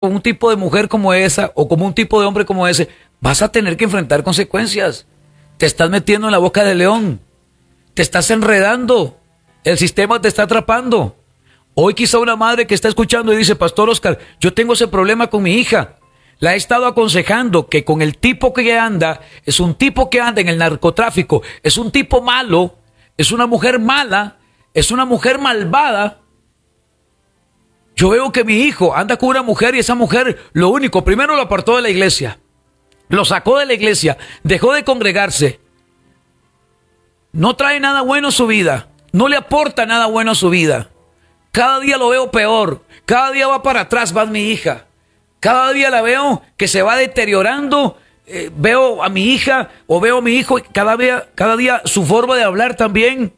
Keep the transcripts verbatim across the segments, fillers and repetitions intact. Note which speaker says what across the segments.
Speaker 1: con un tipo de mujer como esa o como un tipo de hombre como ese, vas a tener que enfrentar consecuencias. Te estás metiendo en la boca del león. Te estás enredando. El sistema te está atrapando. Hoy quizá una madre que está escuchando y dice, Pastor Oscar, yo tengo ese problema con mi hija. La he estado aconsejando que con el tipo que anda, es un tipo que anda en el narcotráfico, es un tipo malo, es una mujer mala, es una mujer malvada. Yo veo que mi hijo anda con una mujer y esa mujer lo único, primero lo apartó de la iglesia, lo sacó de la iglesia, dejó de congregarse, no trae nada bueno a su vida, no le aporta nada bueno a su vida. Cada día lo veo peor, cada día va para atrás, va mi hija. Cada día la veo que se va deteriorando, eh, veo a mi hija o veo a mi hijo, cada día, cada día su forma de hablar también.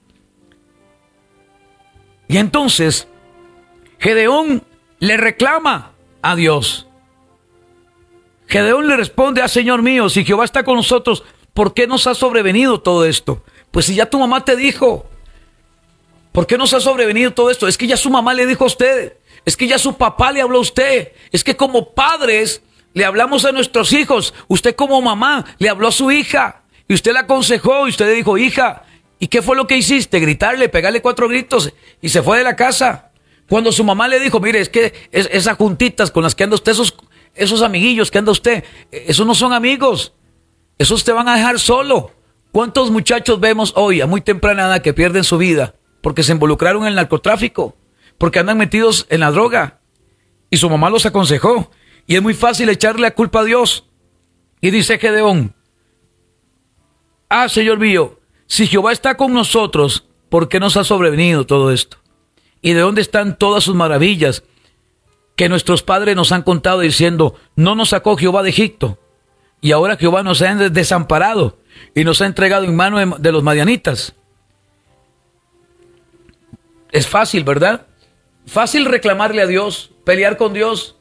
Speaker 1: Y entonces Gedeón le reclama a Dios. Gedeón le responde, ah, Señor mío, si Jehová está con nosotros, ¿por qué nos ha sobrevenido todo esto? Pues si ya tu mamá te dijo, ¿por qué nos ha sobrevenido todo esto? Es que ya su mamá le dijo a usted, es que ya su papá le habló a usted, es que como padres le hablamos a nuestros hijos, usted como mamá le habló a su hija, y usted la aconsejó, y usted le dijo, hija, ¿y qué fue lo que hiciste? Gritarle, pegarle cuatro gritos, y se fue de la casa. Cuando su mamá le dijo, mire, es que es, esas juntitas con las que anda usted, esos, esos amiguillos que anda usted, esos no son amigos, esos te van a dejar solo. ¿Cuántos muchachos vemos hoy a muy temprana edad que pierden su vida porque se involucraron en el narcotráfico, porque andan metidos en la droga? Y su mamá los aconsejó, y es muy fácil echarle la culpa a Dios. Y dice Gedeón, ah, Señor mío, si Jehová está con nosotros, ¿por qué nos ha sobrevenido todo esto? ¿Y de dónde están todas sus maravillas que nuestros padres nos han contado diciendo, no nos sacó Jehová de Egipto? Y ahora Jehová nos ha desamparado y nos ha entregado en mano de los madianitas. Es fácil, ¿verdad? Fácil reclamarle a Dios, pelear con Dios.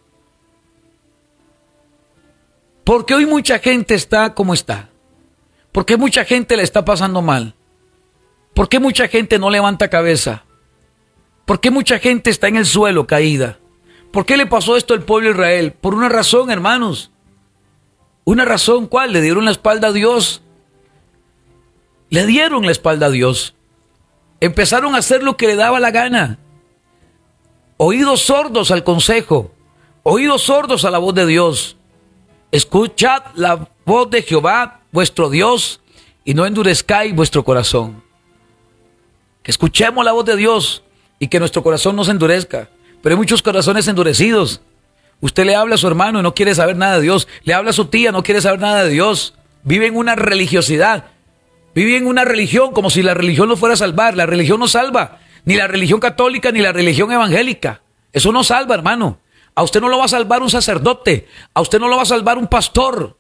Speaker 1: Porque hoy mucha gente está como está. Porque mucha gente le está pasando mal. Porque mucha gente no levanta cabeza. ¿Por qué mucha gente está en el suelo caída? ¿Por qué le pasó esto al pueblo de Israel? Por una razón, hermanos. ¿Una razón cuál? Le dieron la espalda a Dios. Le dieron la espalda a Dios. Empezaron a hacer lo que le daba la gana. Oídos sordos al consejo. Oídos sordos a la voz de Dios. Escuchad la voz de Jehová, vuestro Dios, y no endurezcáis vuestro corazón. Que escuchemos la voz de Dios y que nuestro corazón no se endurezca. Pero hay muchos corazones endurecidos. Usted le habla a su hermano y no quiere saber nada de Dios. Le habla a su tía, no quiere saber nada de Dios. Vive en una religiosidad. Vive en una religión como si la religión lo fuera a salvar. La religión no salva. Ni la religión católica ni la religión evangélica. Eso no salva, hermano. A usted no lo va a salvar un sacerdote. A usted no lo va a salvar un pastor.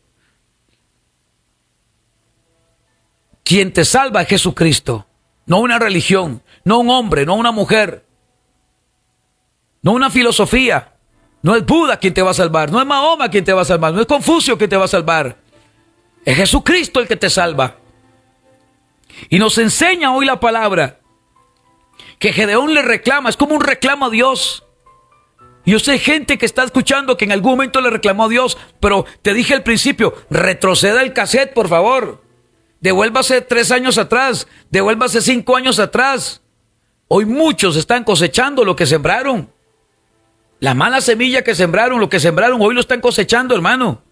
Speaker 1: Quien te salva es Jesucristo. No una religión, no un hombre, no una mujer, no una filosofía. No es Buda quien te va a salvar, no es Mahoma quien te va a salvar, no es Confucio quien te va a salvar. Es Jesucristo el que te salva. Y nos enseña hoy la palabra que Gedeón le reclama, es como un reclamo a Dios. Yo sé gente que está escuchando que en algún momento le reclamó a Dios, pero te dije al principio, retroceda el cassette, por favor. Devuélvase tres años atrás, devuélvase cinco años atrás. Hoy muchos están cosechando lo que sembraron. La mala semilla que sembraron, lo que sembraron, hoy lo están cosechando, hermano.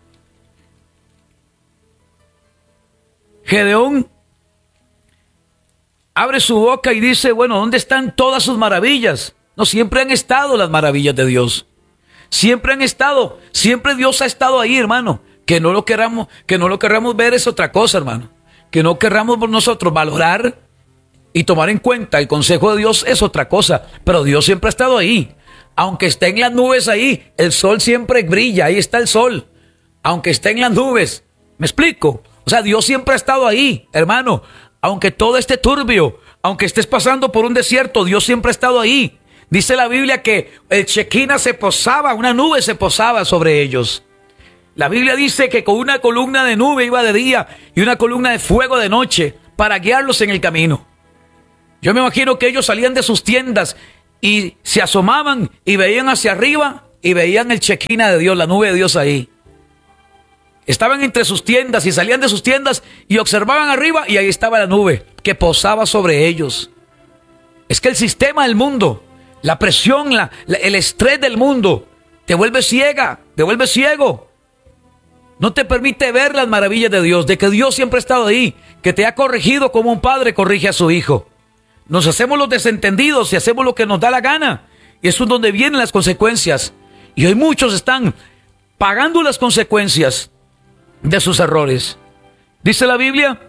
Speaker 1: Gedeón abre su boca y dice, bueno, ¿dónde están todas sus maravillas? No, siempre han estado las maravillas de Dios. Siempre han estado, siempre Dios ha estado ahí, hermano. Que no lo queramos, que no lo queramos ver es otra cosa, hermano. Que no querramos nosotros valorar y tomar en cuenta el consejo de Dios es otra cosa. Pero Dios siempre ha estado ahí. Aunque esté en las nubes ahí, el sol siempre brilla, ahí está el sol. Aunque esté en las nubes, ¿me explico? O sea, Dios siempre ha estado ahí, hermano. Aunque todo esté turbio, aunque estés pasando por un desierto, Dios siempre ha estado ahí. Dice la Biblia que el Shekinah se posaba, una nube se posaba sobre ellos. La Biblia dice que con una columna de nube iba de día y una columna de fuego de noche para guiarlos en el camino. Yo me imagino que ellos salían de sus tiendas y se asomaban y veían hacia arriba y veían el Shekinah de Dios, la nube de Dios ahí. Estaban entre sus tiendas y salían de sus tiendas y observaban arriba y ahí estaba la nube que posaba sobre ellos. Es que el sistema del mundo, la presión, la, la, el estrés del mundo te vuelve ciega, te vuelve ciego. No te permite ver las maravillas de Dios, de que Dios siempre ha estado ahí, que te ha corregido como un padre corrige a su hijo. Nos hacemos los desentendidos y hacemos lo que nos da la gana. Y eso es donde vienen las consecuencias. Y hoy muchos están pagando las consecuencias de sus errores. Dice la Biblia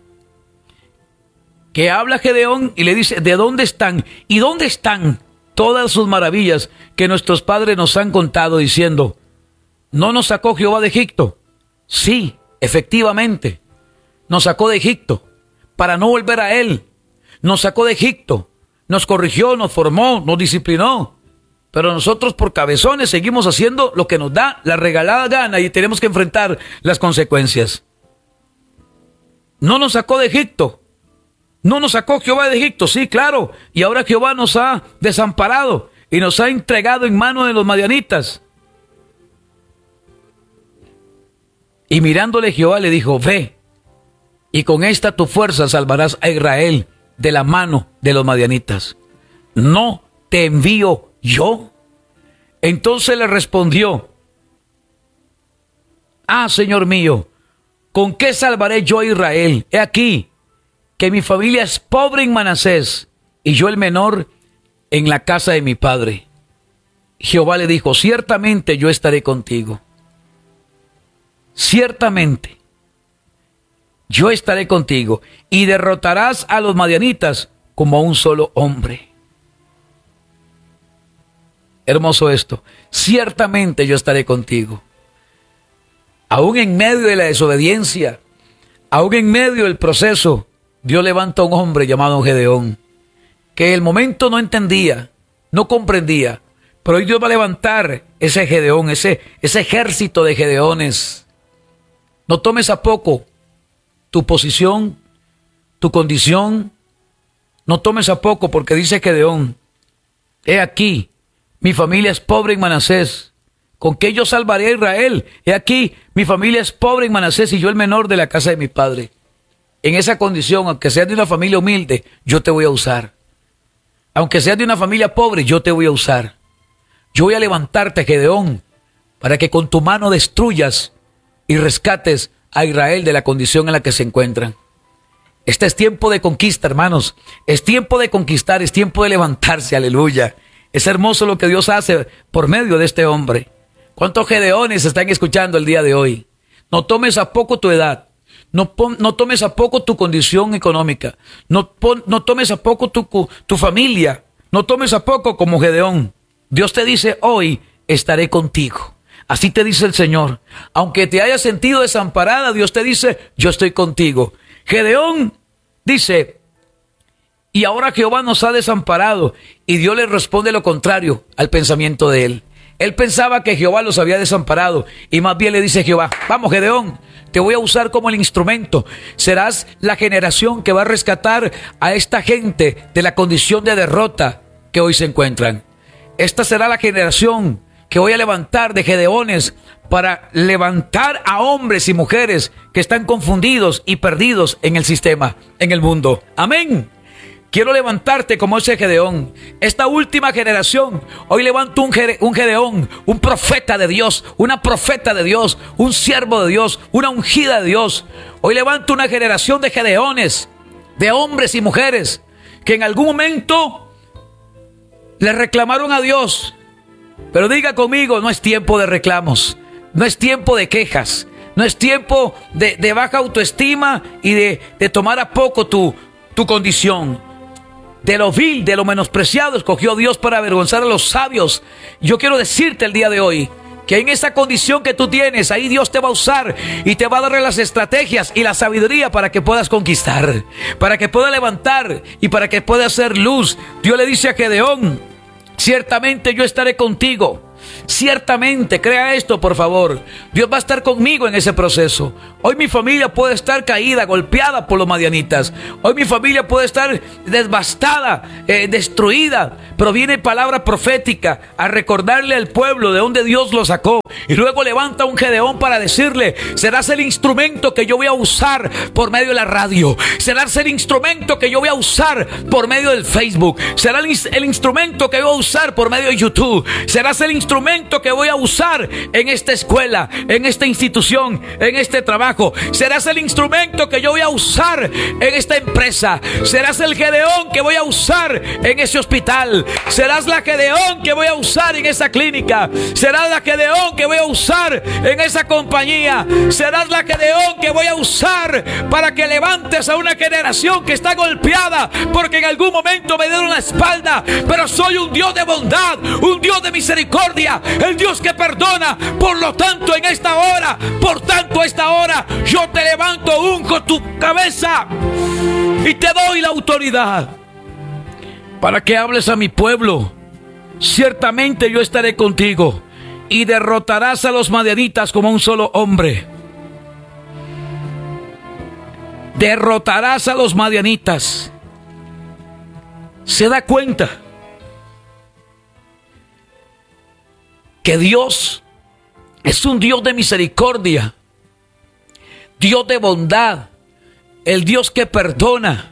Speaker 1: que habla Gedeón y le dice, ¿de dónde están? ¿Y dónde están todas sus maravillas que nuestros padres nos han contado diciendo, ¿no nos sacó Jehová de Egipto? Sí, efectivamente, nos sacó de Egipto para no volver a él. Nos sacó de Egipto, nos corrigió, nos formó, nos disciplinó. Pero nosotros por cabezones seguimos haciendo lo que nos da la regalada gana y tenemos que enfrentar las consecuencias. No nos sacó de Egipto. No nos sacó Jehová de Egipto, sí, claro. Y ahora Jehová nos ha desamparado y nos ha entregado en manos de los madianitas. Y mirándole Jehová le dijo, ve, y con esta tu fuerza salvarás a Israel de la mano de los madianitas. ¿No te envío yo? Entonces le respondió, ah, Señor mío, ¿con qué salvaré yo a Israel? He aquí que mi familia es pobre en Manasés y yo el menor en la casa de mi padre. Jehová le dijo, ciertamente yo estaré contigo. Ciertamente yo estaré contigo y derrotarás a los madianitas como a un solo hombre. Hermoso esto. Ciertamente yo estaré contigo. Aún en medio de la desobediencia, aún en medio del proceso, Dios levanta a un hombre llamado Gedeón, que en el momento no entendía, no comprendía, pero hoy Dios va a levantar ese Gedeón, ese, ese ejército de Gedeones. No tomes a poco tu posición, tu condición, no tomes a poco, porque dice Gedeón, he aquí, mi familia es pobre en Manasés, ¿con qué yo salvaré a Israel? He aquí, mi familia es pobre en Manasés y yo el menor de la casa de mi padre. En esa condición, aunque seas de una familia humilde, yo te voy a usar. Aunque seas de una familia pobre, yo te voy a usar. Yo voy a levantarte, Gedeón, para que con tu mano destruyas y rescates a Israel de la condición en la que se encuentran. Este es tiempo de conquista, hermanos. Es tiempo de conquistar, es tiempo de levantarse, aleluya. Es hermoso lo que Dios hace por medio de este hombre. ¿Cuántos Gedeones están escuchando el día de hoy? No tomes a poco tu edad. No, pon, no tomes a poco tu condición económica. No, pon, no tomes a poco tu, tu familia. No tomes a poco como Gedeón. Dios te dice hoy, estaré contigo. Así te dice el Señor. Aunque te hayas sentido desamparada, Dios te dice, yo estoy contigo. Gedeón dice, y ahora Jehová nos ha desamparado. Y Dios le responde lo contrario al pensamiento de él. Él pensaba que Jehová los había desamparado. Y más bien le dice Jehová, vamos Gedeón, te voy a usar como el instrumento. Serás la generación que va a rescatar a esta gente de la condición de derrota que hoy se encuentran. Esta será la generación que voy a levantar de Gedeones para levantar a hombres y mujeres que están confundidos y perdidos en el sistema, en el mundo. Amén. Quiero levantarte como ese Gedeón. Esta última generación, hoy levanto un, Gere, un Gedeón, un profeta de Dios, una profeta de Dios, un siervo de Dios, una ungida de Dios. Hoy levanto una generación de Gedeones, de hombres y mujeres, que en algún momento le reclamaron a Dios. Pero diga conmigo, no es tiempo de reclamos, no es tiempo de quejas, no es tiempo de, de baja autoestima y de, de tomar a poco tu, tu condición. De lo vil, de lo menospreciado, escogió Dios para avergonzar a los sabios. Yo quiero decirte el día de hoy que en esa condición que tú tienes, ahí Dios te va a usar y te va a dar las estrategias y la sabiduría para que puedas conquistar, para que puedas levantar y para que puedas hacer luz. Dios le dice a Gedeón, ciertamente yo estaré contigo. Ciertamente, crea esto, por favor. Dios va a estar conmigo en ese proceso. Hoy mi familia puede estar caída, golpeada por los madianitas. Hoy mi familia puede estar devastada, eh, destruida. Pero viene palabra profética a recordarle al pueblo de donde Dios lo sacó. Y luego levanta un Gedeón para decirle: serás el instrumento que yo voy a usar por medio de la radio. Serás el instrumento que yo voy a usar por medio del Facebook. Será el, el instrumento que voy a usar por medio de YouTube. Serás el instrumento que voy a usar en esta escuela, en esta institución, en este trabajo. Serás el instrumento que yo voy a usar en esta empresa. Serás el Gedeón que voy a usar en ese hospital. Serás la Gedeón que voy a usar en esa clínica. Serás la Gedeón que voy a usar en esa compañía. Serás la Gedeón que voy a usar para que levantes a una generación que está golpeada porque en algún momento me dieron la espalda. Pero soy un Dios de bondad, un Dios de misericordia, el Dios que perdona. Por lo tanto, en esta hora, por tanto, a esta hora, yo te levanto, unjo tu cabeza y te doy la autoridad para que hables a mi pueblo. Ciertamente yo estaré contigo y derrotarás a los madianitas como un solo hombre. Derrotarás a los madianitas. ¿Se da cuenta que Dios es un Dios de misericordia, Dios de bondad, el Dios que perdona?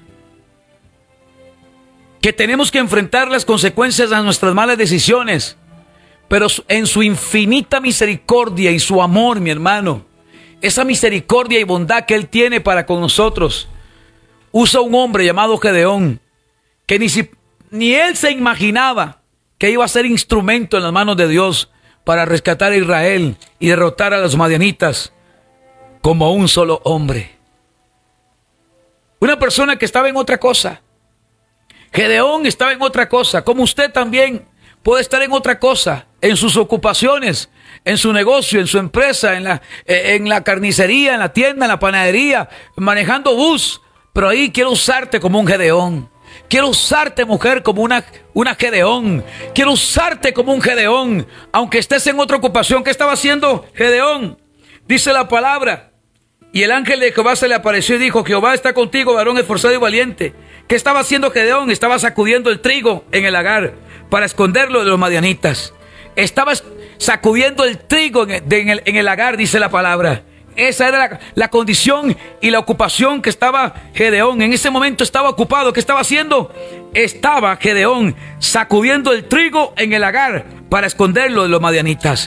Speaker 1: Que tenemos que enfrentar las consecuencias de nuestras malas decisiones, pero en su infinita misericordia y su amor, mi hermano, esa misericordia y bondad que Él tiene para con nosotros, usa un hombre llamado Gedeón, que ni, si, ni él se imaginaba que iba a ser instrumento en las manos de Dios para rescatar a Israel y derrotar a los madianitas como un solo hombre. Una persona que estaba en otra cosa. Gedeón estaba en otra cosa, como usted también puede estar en otra cosa, en sus ocupaciones, en su negocio, en su empresa, en la, en la carnicería, en la tienda, en la panadería, manejando bus. Pero ahí quiero usarte como un Gedeón. Quiero usarte, mujer, como una, una Gedeón. Quiero usarte como un Gedeón, aunque estés en otra ocupación. ¿Qué estaba haciendo Gedeón? Dice la palabra: y el ángel de Jehová se le apareció y dijo: Jehová está contigo, varón esforzado y valiente. ¿Qué estaba haciendo Gedeón? Estaba sacudiendo el trigo en el lagar para esconderlo de los madianitas. Estaba sacudiendo el trigo en el, en el, en el lagar, dice la palabra. Esa era la, la condición y la ocupación que estaba Gedeón. En ese momento estaba ocupado. ¿Qué estaba haciendo? Estaba Gedeón sacudiendo el trigo en el lagar para esconderlo de los madianitas.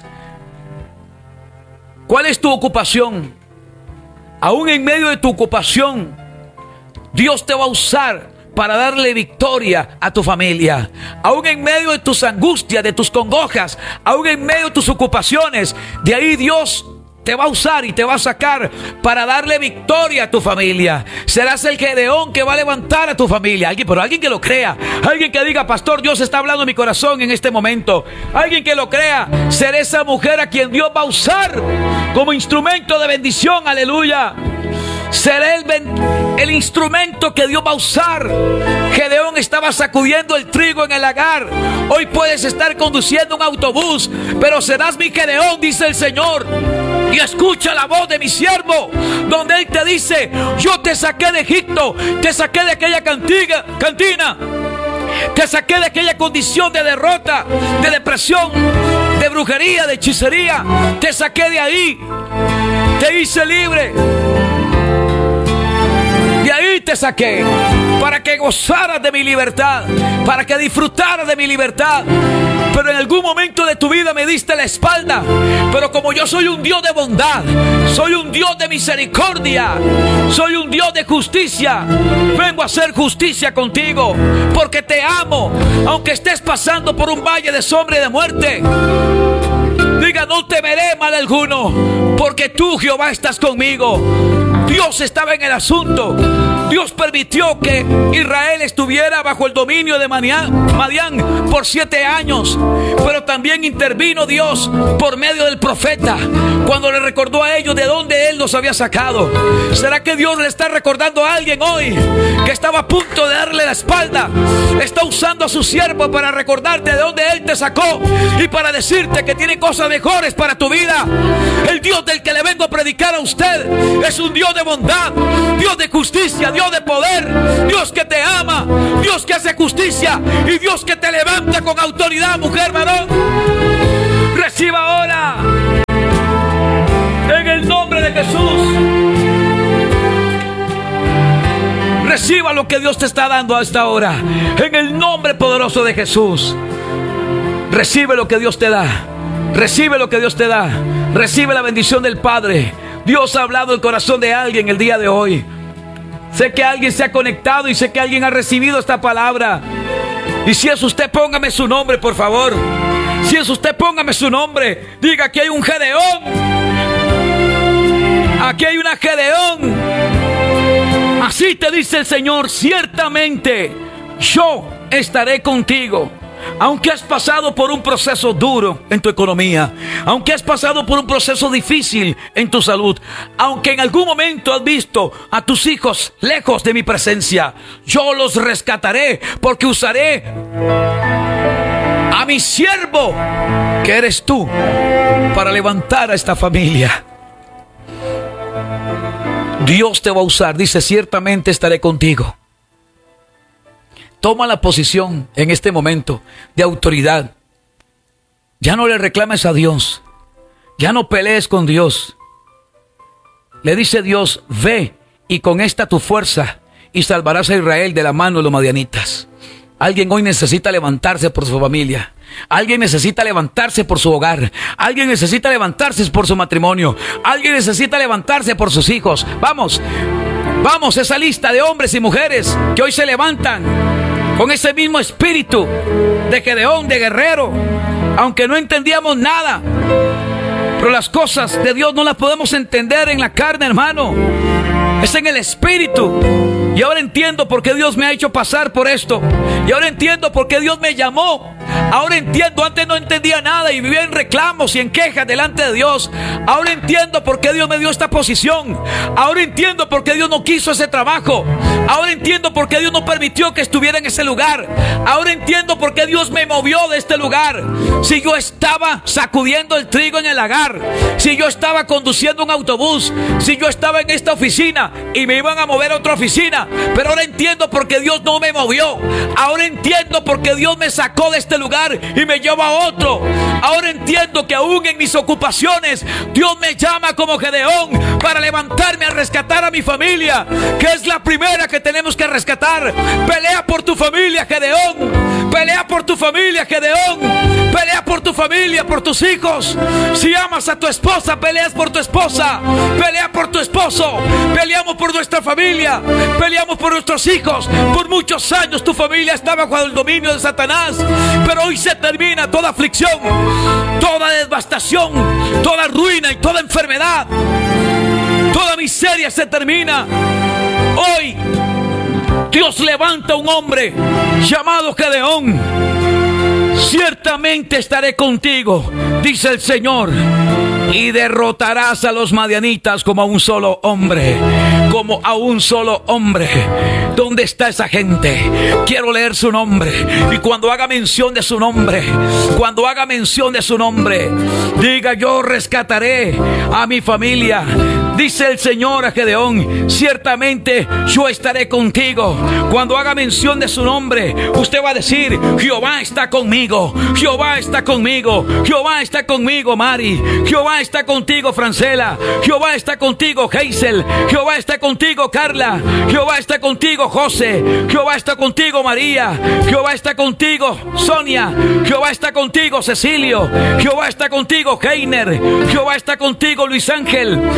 Speaker 1: ¿Cuál es tu ocupación? Aún en medio de tu ocupación, Dios te va a usar para darle victoria a tu familia. Aún en medio de tus angustias, de tus congojas, aún en medio de tus ocupaciones, de ahí Dios te va a usar y te va a sacar para darle victoria a tu familia. Serás el Gedeón que va a levantar a tu familia. Alguien, pero alguien que lo crea. Alguien que diga: pastor, Dios está hablando en mi corazón en este momento. Alguien que lo crea. Seré esa mujer a quien Dios va a usar como instrumento de bendición. Aleluya. Seré el, ben, el instrumento que Dios va a usar. Gedeón estaba sacudiendo el trigo en el lagar. Hoy puedes estar conduciendo un autobús, pero serás mi Gedeón, dice el Señor. Y escucha la voz de mi siervo, donde Él te dice: yo te saqué de Egipto, te saqué de aquella cantiga, cantina, te saqué de aquella condición de derrota, de depresión, de brujería, de hechicería. Te saqué de ahí, te hice libre. De ahí te saqué para que gozaras de mi libertad, para que disfrutaras de mi libertad. Pero en algún momento de tu vida me diste la espalda. Pero como yo soy un Dios de bondad, soy un Dios de misericordia, soy un Dios de justicia, vengo a hacer justicia contigo, porque te amo. Aunque estés pasando por un valle de sombra y de muerte, diga: no temeré mal alguno, porque tú, Jehová, estás conmigo. Dios estaba en el asunto. Dios permitió que Israel estuviera bajo el dominio de Madián por siete años, pero también intervino Dios por medio del profeta cuando le recordó a ellos de dónde Él los había sacado. ¿Será que Dios le está recordando a alguien hoy que estaba a punto de darle la espalda? Está usando a su siervo para recordarte de dónde Él te sacó y para decirte que tiene cosas mejores para tu vida. El Dios del que le vengo a predicar a usted es un Dios de bondad, Dios de justicia, Dios de poder, Dios que te ama, Dios que hace justicia y Dios que te levanta con autoridad, mujer, varón. Reciba ahora en el nombre de Jesús. Reciba lo que Dios te está dando a esta hora en el nombre poderoso de Jesús. Recibe lo que Dios te da. Recibe lo que Dios te da. Recibe la bendición del Padre. Dios ha hablado el corazón de alguien el día de hoy. Sé que alguien se ha conectado y sé que alguien ha recibido esta palabra. Y si es usted, póngame su nombre, por favor. Si es usted, póngame su nombre. Diga que hay un Gedeón. Aquí hay una Gedeón. Así te dice el Señor: ciertamente yo estaré contigo. Aunque has pasado por un proceso duro en tu economía, aunque has pasado por un proceso difícil en tu salud, aunque en algún momento has visto a tus hijos lejos de mi presencia, yo los rescataré, porque usaré a mi siervo, que eres tú, para levantar a esta familia. Dios te va a usar. Dice: ciertamente estaré contigo. Toma la posición en este momento de autoridad. Ya no le reclames a Dios. Ya no pelees con Dios. Le dice Dios: ve y con esta tu fuerza y salvarás a Israel de la mano de los madianitas. Alguien hoy necesita levantarse por su familia. Alguien necesita levantarse por su hogar. Alguien necesita levantarse por su matrimonio. Alguien necesita levantarse por sus hijos. Vamos, vamos, esa lista de hombres y mujeres que hoy se levantan con ese mismo espíritu de Gedeón, de guerrero. Aunque no entendíamos nada, pero las cosas de Dios no las podemos entender en la carne, hermano. Es en el espíritu. Y ahora entiendo por qué Dios me ha hecho pasar por esto. Y ahora entiendo por qué Dios me llamó. Ahora entiendo, antes no entendía nada y vivía en reclamos y en quejas delante de Dios. Ahora entiendo por qué Dios me dio esta posición. Ahora entiendo por qué Dios no quiso ese trabajo. Ahora entiendo por qué Dios no permitió que estuviera en ese lugar. Ahora entiendo por qué Dios me movió de este lugar. Si yo estaba sacudiendo el trigo en el lagar, si yo estaba conduciendo un autobús, si yo estaba en esta oficina y me iban a mover a otra oficina, pero ahora entiendo por qué Dios no me movió. Ahora entiendo por qué Dios me sacó de este lugar y me lleva a otro. Ahora entiendo que aún en mis ocupaciones Dios me llama como Gedeón para levantarme a rescatar a mi familia, que es la primera que tenemos que rescatar. Pelea por tu familia, Gedeón. Pelea por tu familia, Gedeón. Pelea por tu familia, por tus hijos. Si amas a tu esposa, peleas por tu esposa. Pelea por tu esposo. Peleamos por nuestra familia. Peleamos por nuestros hijos. Por muchos años tu familia estaba bajo el dominio de Satanás, pero hoy se termina toda aflicción, toda devastación, toda ruina y toda enfermedad. Toda miseria se termina. Hoy Dios levanta un hombre llamado Gedeón. Ciertamente estaré contigo, dice el Señor, y derrotarás a los madianitas como a un solo hombre. Como a un solo hombre. ¿Dónde está esa gente? Quiero leer su nombre. Y cuando haga mención de su nombre, cuando haga mención de su nombre, diga: yo rescataré a mi familia. Dice el Señor a Gedeón: ciertamente yo estaré contigo. Cuando haga mención de su nombre, usted va a decir: Jehová está conmigo. Jehová está conmigo. Jehová está conmigo, Mari. Jehová está contigo, Francela. Jehová está contigo, Hazel. Jehová está contigo, Carla. Jehová está contigo, José. Jehová está contigo, María. Jehová está contigo, Sonia. Jehová está contigo, Cecilio. Jehová está contigo, Heiner. Jehová está contigo, Luis Ángel. Jehová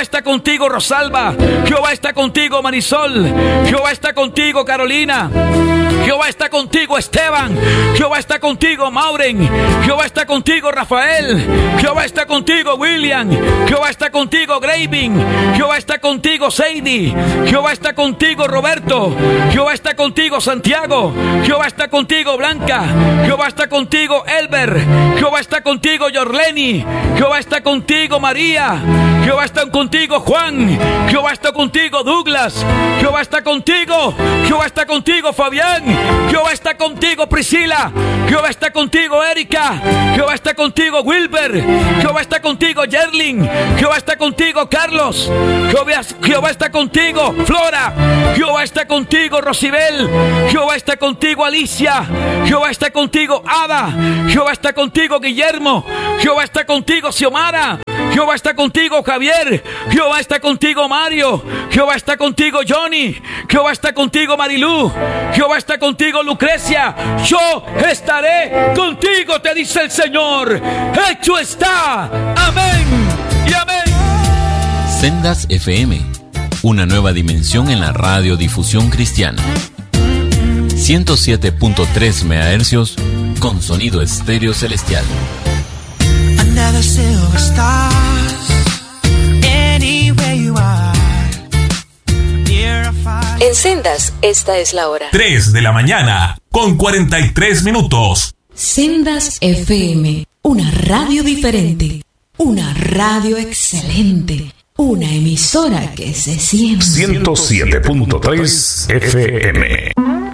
Speaker 1: está contigo, Rosalba. Jehová está contigo, Marisol. Jehová está contigo, Carolina. Jehová está contigo, Esteban. Jehová está contigo, Mauren. Jehová está contigo, Rafael. Jehová está contigo, William. Jehová está contigo, Graving. Jehová está contigo, Sadie. Jehová está contigo, Roberto. Jehová está contigo, Santiago. Jehová está contigo, Blanca. Jehová está contigo, Elber. Jehová está contigo, Yorleni. Jehová está contigo, María. Jehová está contigo, Juan. Jehová está contigo, Douglas. Jehová está contigo. Jehová está contigo, Fabián. Jehová está contigo, Priscila. Jehová está contigo, Erika. Jehová está contigo, Wilber. Jehová está contigo, Yerlin. Jehová está contigo, Carlos. Jehová, Jehová está contigo, Flora. Jehová está contigo, Rosibel. Jehová está contigo, Alicia. Jehová está contigo, Ada. Jehová está contigo, Guillermo. Jehová está contigo, Xiomara. Jehová está contigo, Javier. Jehová está contigo, Mario. Jehová está contigo, Johnny. Jehová está contigo, Marilú. Jehová está contigo, Lucrecia. Yo estaré contigo, te dice el Señor. Hecho está. Amén y amén.
Speaker 2: Sendas F M, una nueva dimensión en la radiodifusión cristiana. ciento siete punto tres megahercios con sonido estéreo celestial.
Speaker 3: Another silver stars, anywhere you are.
Speaker 4: En Sendas, esta es la hora.
Speaker 5: tres de la mañana, con cuarenta y tres minutos.
Speaker 6: Sendas F M, una radio diferente, una radio excelente, una emisora que se siente.
Speaker 7: ciento siete punto tres F M.